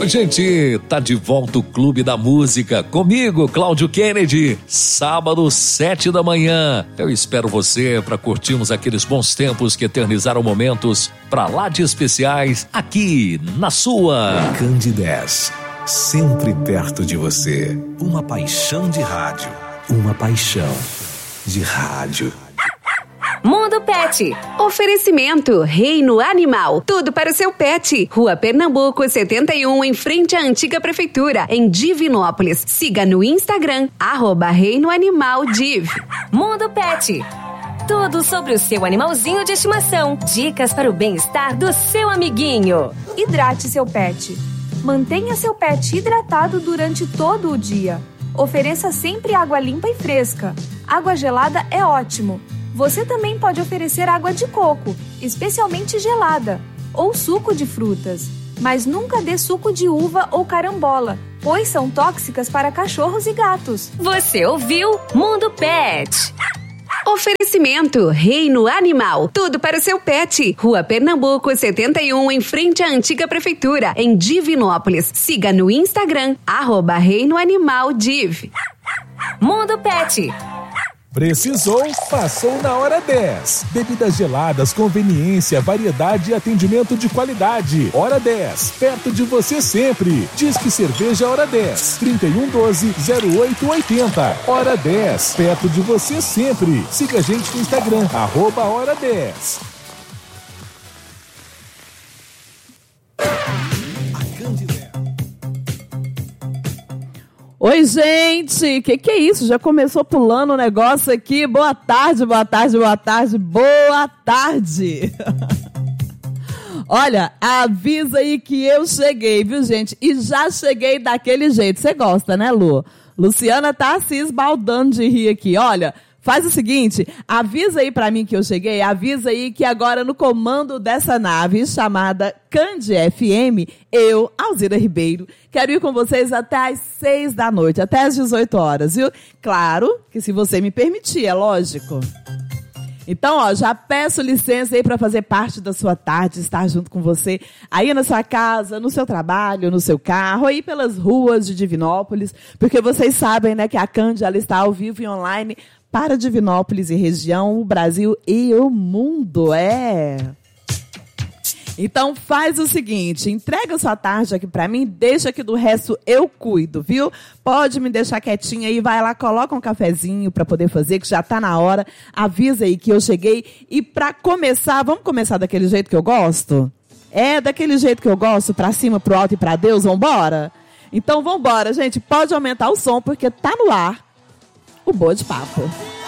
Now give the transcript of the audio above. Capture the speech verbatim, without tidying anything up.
Oi, gente, tá de volta o Clube da Música, comigo, Cláudio Kennedy, sábado, sete da manhã. Eu espero você para curtirmos aqueles bons tempos que eternizaram momentos pra lá de especiais, aqui na sua Candidez, sempre perto de você. Uma paixão de rádio, uma paixão de rádio. Mundo Pet. Oferecimento Reino Animal. Tudo para o seu pet. Rua Pernambuco, setenta e um, em frente à antiga prefeitura, em Divinópolis. Siga no Instagram, arroba Reino Animal Div. Mundo Pet. Tudo sobre o seu animalzinho de estimação. Dicas para o bem-estar do seu amiguinho. Hidrate seu pet. Mantenha seu pet hidratado durante todo o dia. Ofereça sempre água limpa e fresca. Água gelada é ótimo. Você também pode oferecer água de coco, especialmente gelada, ou suco de frutas. Mas nunca dê suco de uva ou carambola, pois são tóxicas para cachorros e gatos. Você ouviu Mundo Pet. Oferecimento Reino Animal. Tudo para o seu pet. Rua Pernambuco, setenta e um, em frente à antiga prefeitura, em Divinópolis. Siga no Instagram, arroba Reino Animal Div. Mundo Pet. Precisou? Passou na Hora dez. Bebidas geladas, conveniência, variedade e atendimento de qualidade. Hora dez, perto de você sempre. Disque Cerveja Hora dez, trinta e um doze, zero oito oitenta. Hora dez, perto de você sempre. Siga a gente no Instagram, arroba Hora dez. Oi, gente, que que é isso? Já começou pulando o negócio aqui. Boa tarde, boa tarde, boa tarde, boa tarde. Olha, avisa aí que eu cheguei, viu, gente? E já cheguei daquele jeito. Você gosta, né, Lu? Luciana tá se esbaldando de rir aqui. Olha, faz o seguinte, avisa aí pra mim que eu cheguei, avisa aí que agora no comando dessa nave chamada Candi F M, eu, Alzira Ribeiro, quero ir com vocês até às seis da noite, até às dezoito horas, viu? Claro que se você me permitir, é lógico. Então, ó, já peço licença aí para fazer parte da sua tarde, estar junto com você aí na sua casa, no seu trabalho, no seu carro, aí pelas ruas de Divinópolis, porque vocês sabem, né, que a Candi, ela está ao vivo e online para Divinópolis e região, o Brasil e o mundo, é. Então faz o seguinte, entrega sua tarde aqui pra mim, deixa que do resto eu cuido, viu? Pode me deixar quietinha aí, vai lá, coloca um cafezinho pra poder fazer, que já tá na hora, avisa aí que eu cheguei. E pra começar, vamos começar daquele jeito que eu gosto? É, daquele jeito que eu gosto, pra cima, pro alto e pra Deus, vambora? Então vambora, gente, pode aumentar o som, porque tá no ar o Boa de Papo.